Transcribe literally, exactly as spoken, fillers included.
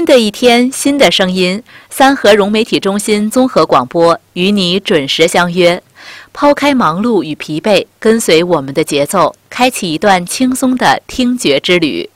的一天，新的声音，三河融媒体中心综合广播与你准时相约。抛开忙碌与疲惫，跟随我们的节奏，开启一段轻松的听觉之旅。